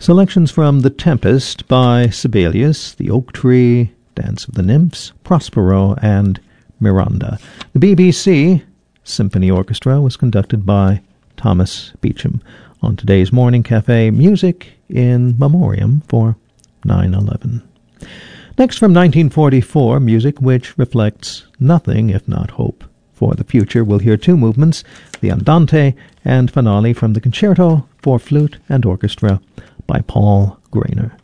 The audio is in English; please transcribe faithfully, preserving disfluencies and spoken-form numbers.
Selections from The Tempest by Sibelius, The Oak Tree, Dance of the Nymphs, Prospero, and Miranda. The B B C Symphony Orchestra was conducted by Thomas Beecham. On today's Morning Cafe, music in memoriam for nine eleven. Next, from nineteen forty-four, music which reflects nothing if not hope for the future. We'll hear two movements, the Andante and finale from the Concerto for Flute and Orchestra by Paul Grainer.